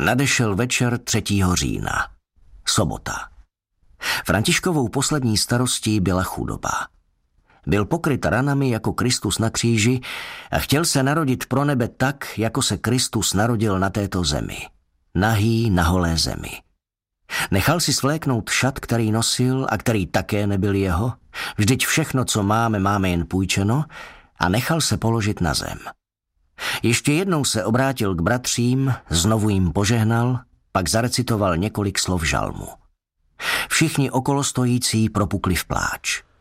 Nadešel večer 3. října. Sobota. Františkovou poslední starostí byla chudoba. Byl pokryt ranami jako Kristus na kříži a chtěl se narodit pro nebe tak, jako se Kristus narodil na této zemi. Nahý na holé zemi. Nechal si svléknout šat, který nosil a který také nebyl jeho. Vždyť všechno, co máme jen půjčeno, a nechal se položit na zem. Ještě jednou se obrátil k bratřím, znovu jim požehnal, pak zarecitoval několik slov žalmu. Všichni okolo stojící propukli v pláč.